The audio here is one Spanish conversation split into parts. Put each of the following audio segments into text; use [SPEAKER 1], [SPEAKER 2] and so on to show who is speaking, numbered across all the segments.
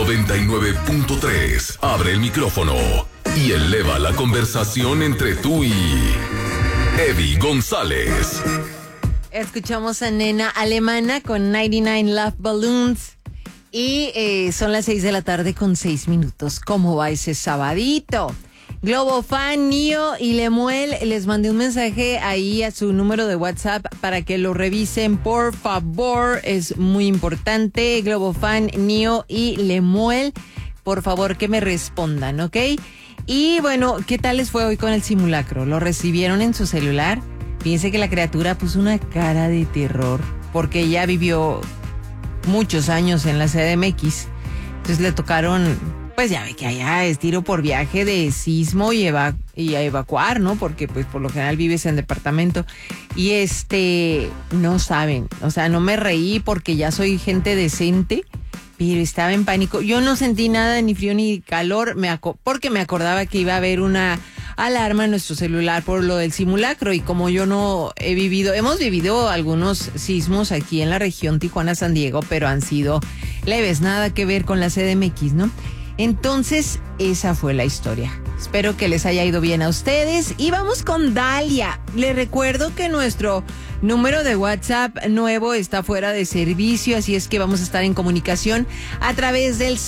[SPEAKER 1] 99.3. Abre el micrófono y eleva la conversación entre tú y Eddie González.
[SPEAKER 2] Escuchamos a Nena Alemana con 99 Love Balloons. Y son las 6 de la tarde con 6 minutos. ¿Cómo va ese sabadito? Globo Fan, Nio y Lemuel, les mandé un mensaje ahí a su número de WhatsApp para que lo revisen, por favor, es muy importante. Globo Fan, Nio y Lemuel, por favor que me respondan, ¿ok? Y bueno, ¿qué tal les fue hoy con el simulacro? ¿Lo recibieron en su celular? Fíjense que la criatura puso una cara de terror porque ya vivió muchos años en la CDMX, entonces le tocaron... Pues ya ve que allá es tiro por viaje de sismo y a evacuar, ¿no? Porque pues por lo general vives en departamento. Y no saben, o sea, no me reí porque ya soy gente decente, pero estaba en pánico. Yo no sentí nada, ni frío ni calor, porque me acordaba que iba a haber una alarma en nuestro celular por lo del simulacro. Y como yo no hemos vivido algunos sismos aquí en la región Tijuana-San Diego, pero han sido leves, nada que ver con la CDMX, ¿no? Entonces, esa fue la historia. Espero que les haya ido bien a ustedes. Y vamos con Dalia. Les recuerdo que nuestro número de WhatsApp nuevo está fuera de servicio, así es que vamos a estar en comunicación a través del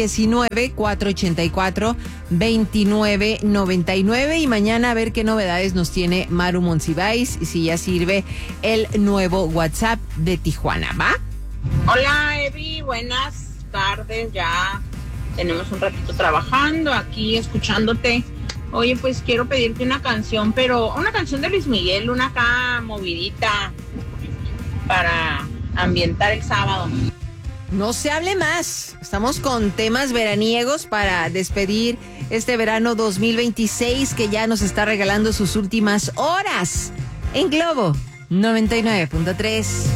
[SPEAKER 2] 619-484-2999. Y mañana a ver qué novedades nos tiene Maru Monsiváis y si ya sirve el nuevo WhatsApp de Tijuana, ¿va?
[SPEAKER 3] Hola, Evi, buenas tardes ya. Tenemos un ratito trabajando aquí, escuchándote. Oye, pues quiero pedirte una canción, pero una canción de Luis Miguel, una acá movidita para ambientar el sábado.
[SPEAKER 2] No se hable más. Estamos con temas veraniegos para despedir este verano 2026 que ya nos está regalando sus últimas horas en Globo 99.3.